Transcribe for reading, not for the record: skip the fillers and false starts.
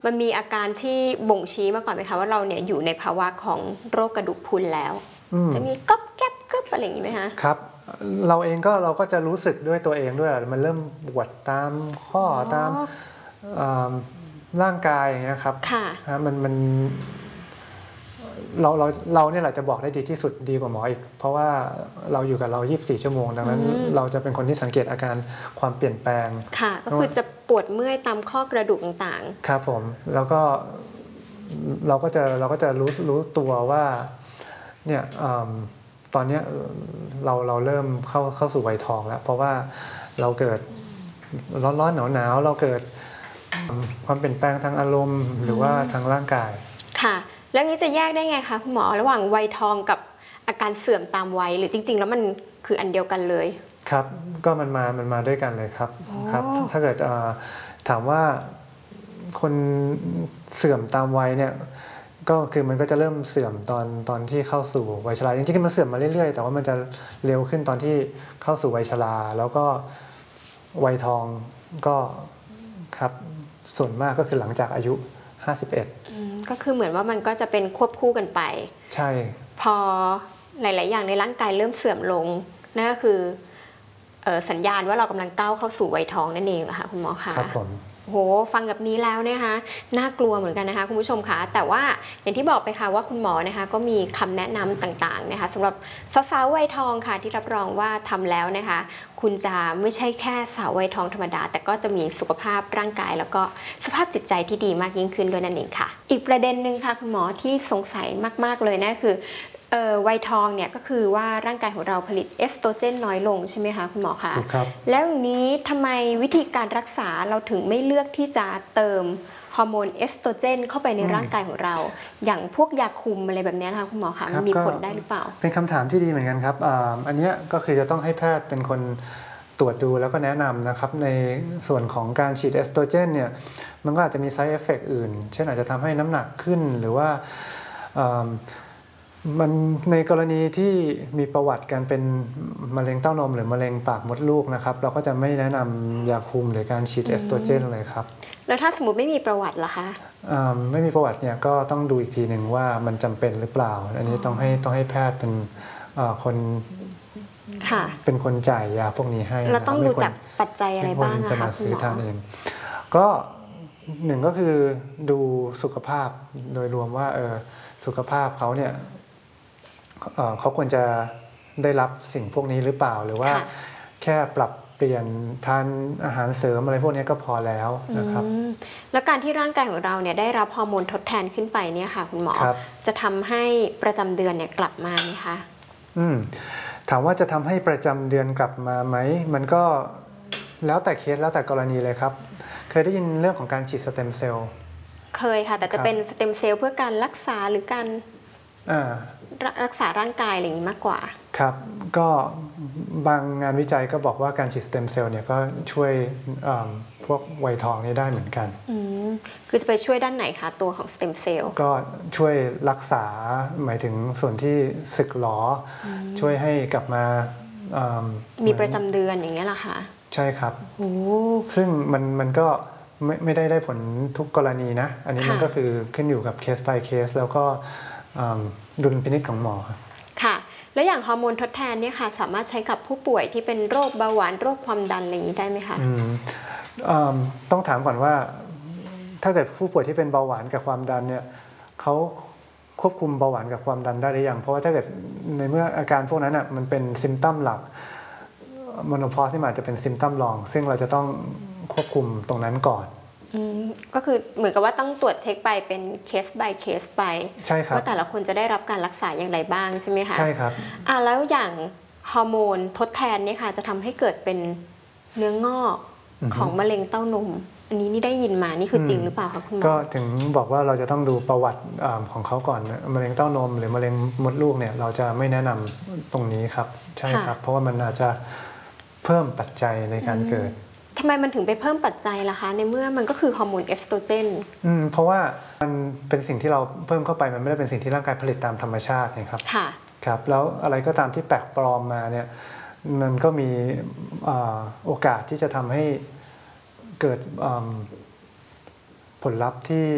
มันมีอาการที่บ่งชี้มาก่อนไหมคะว่าเราเนี่ยอยู่ในภาวะของโรคกระดูกพรุนแล้วจะมีก๊อบแก๊บกึ๊บอะไรอย่างนี้ไหมคะครับเราก็จะรู้สึกด้วยตัวเองด้วยมันเริ่มปวดตามข้อตามร่างกายอย่างเงี้ยครับค่ะมันเราเนี่ยแหละจะบอกได้ดีที่สุดดีกว่าหมออีกเพราะว่าเราอยู่กับเรา24 ชั่วโมงดังนั้นเราจะเป็นคนที่สังเกตอาการความเปลี่ยนแปลงค่ะก็คือจะปวดเมื่อยตามข้อกระดูกต่างๆครับผมแล้วก็เราก็จะรู้ตัวว่าเนี่ยตอนนี้เราเริ่มเข้าสู่วัยทองแล้วเพราะว่าเราเกิดร้อนหนาวเราเกิดความเปลี่ยนแปลงทางอารมณ์หรือว่าทางร่างกายค่ะแล้วนี้จะแยกได้ไงคะคุณหมอระหว่างวัยทองกับอาการเสื่อมตามวัยหรือจริงๆแล้วมันคืออันเดียวกันเลยครับก็มันมาด้วยกันเลยครับถ้าเกิดถามว่าคนเสื่อมตามวัยเนี่ยก็คือมันก็จะเริ่มเสื่อมตอนที่เข้าสู่วัยชราจริงๆมันเสื่อมมาเรื่อยๆแต่ว่ามันจะเร็วขึ้นตอนที่เข้าสู่วัยชราแล้วก็วัยทองก็ครับส่วนมากก็คือหลังจากอายุ51 ก็คือเหมือนว่ามันก็จะเป็นควบคู่กันไปใช่พอหลายๆอย่างในร่างกายเริ่มเสื่อมลงนั่นก็คือสัญญาณว่าเรากำลังก้าวเข้าสู่วัยทองนั่นเองเหรอคะคุณหมอคะครับผมโหฟังแบบนี้แล้วนะคะน่ากลัวเหมือนกันนะคะคุณผู้ชมคะแต่ว่าอย่างที่บอกไปค่ะว่าคุณหมอนะคะก็มีคำแนะนำต่างๆนะคะสำหรับสาวๆวัยทองค่ะที่รับรองว่าทำแล้วนะคะคุณจะไม่ใช่แค่สาววัยทองธรรมดาแต่ก็จะมีสุขภาพร่างกายแล้วก็สภาพจิตใจที่ดีมากยิ่งขึ้นด้วยนั่นเองค่ะอีกประเด็นหนึ่งค่ะคุณหมอที่สงสัยมากๆเลยนะคือวัยทองเนี่ยก็คือว่าร่างกายของเราผลิตเอสโตรเจนน้อยลงใช่ไหมคะคุณหมอคะถูกครับแล้วอย่างนี้ทำไมวิธีการรักษาเราถึงไม่เลือกที่จะเติมฮอร์โมนเอสโตรเจนเข้าไปในร่างกายของเราอย่างพวกยาคุมอะไรแบบนี้นะคะคุณหมอคะมันมีผลได้หรือเปล่าเป็นคำถามที่ดีเหมือนกันครับอันนี้ก็คือจะต้องให้แพทย์เป็นคนตรวจดูแล้วก็แนะนำนะครับในส่วนของการฉีดเอสโตรเจนเนี่ยมันก็อาจจะมี side effect อื่นเช่นอาจจะทำให้น้ำหนักขึ้นหรือว่ามันในกรณีที่มีประวัติการเป็นมะเร็งเต้านมหรือมะเร็งปากมดลูกนะครับเราก็จะไม่แนะนำยาคุมหรือการฉีดเอสโตรเจนเลยครับแล้วถ้าสมมติไม่มีประวัติล่ะคะไม่มีประวัติเนี่ยก็ต้องดูอีกทีหนึ่งว่ามันจำเป็นหรือเปล่าอันนี้ต้องให้แพทย์เป็นคนเป็นคนจ่ายยาพวกนี้ให้เราต้องดูจากปัจจัยอะไรบ้างจะมาซื้อทานเองก็หนึ่งก็คือดูสุขภาพโดยรวมว่าสุขภาพเขาเนี่ยเขาควรจะได้รับสิ่งพวกนี้หรือเปล่าหรือว่าแค่ปรับเปลี่ยนทานอาหารเสริมอะไรพวกนี้ก็พอแล้วนะครับแล้วการที่ร่างกายของเราเนี่ยได้รับฮอร์โมนทดแทนขึ้นไปเนี่ยค่ะคุณหมอจะทำให้ประจำเดือนเนี่ยกลับมาไหมคะถามว่าจะทำให้ประจำเดือนกลับมาไหมมันก็แล้วแต่เคสแล้วแต่กรณีเลยครับเคยได้ยินเรื่องของการฉีดสเต็มเซลล์เคยค่ะแต่จะเป็นสเต็มเซลล์เพื่อการรักษาหรือการรักษาร่างกายอะไรอย่างนี้มากกว่าครับก็บางงานวิจัยก็บอกว่าการฉีดสเต็มเซลล์เนี่ยก็ช่วยพวกวัยทองนี่ได้เหมือนกันคือจะไปช่วยด้านไหนคะตัวของสเต็มเซลล์ก็ช่วยรักษาหมายถึงส่วนที่สึกหรอช่วยให้กลับมามีประจำเดือนอย่างเงี้ยเหรอคะใช่ครับซึ่งมันก็ไม่ได้ผลทุกกรณีนะอันนี้มันก็คือขึ้นอยู่กับเคส by เคสแล้วก็ดุลพินิจของหมอค่ะแล้วอย่างฮอร์โมนทดแทนเนี่ยค่ะสามารถใช้กับผู้ป่วยที่เป็นโรคเบาหวานโรคความดันอะไรอย่างนี้ได้ไหมคะต้องถามก่อนว่าถ้าเกิดผู้ป่วยที่เป็นเบาหวานกับความดันเนี่ยเขาควบคุมเบาหวานกับความดันได้หรือยังเพราะว่าถ้าเกิดในเมื่ออาการพวกนั้นมันเป็นซิมตัมหลักโมโนพอสที่อาจจะเป็นซิมตัมรองซึ่งเราจะต้องควบคุมตรงนั้นก่อนก็คือเหมือนกับว่าต้องตรวจเช็คไปเป็นเคส by เคสไปใช่ครับว่าแต่ละคนจะได้รับการรักษาอย่างไรบ้างใช่ไหมคะใช่ครับแล้วอย่างฮอร์โมนทดแทนเนี่ยค่ะจะทำให้เกิดเป็นเนื้องอกของมะเร็งเต้านมอันนี้นี่ได้ยินมานี่คือจริงหรือเปล่าคะคุณหมอก็ถึงบอกว่าเราจะต้องดูประวัติของเขาก่อนมะเร็งเต้านมหรือมะเร็งมดลูกเนี่ยเราจะไม่แนะนำตรงนี้ครับใช่ครับเพราะว่ามันอาจจะเพิ่มปัจจัยในการเกิดทำไมมันถึงไปเพิ่มปัจจัยล่ะคะในเมื่อมันก็คือฮอร์โมนเอสโตรเจนเพราะว่ามันเป็นสิ่งที่เราเพิ่มเข้าไปมันไม่ได้เป็นสิ่งที่ร่างกายผลิตตามธรรมชาตินะครับครับแล้วอะไรก็ตามที่แปลกปลอมมาเนี่ยมันก็มีโอกาสที่จะทำให้เกิดผลลัพธ์ที่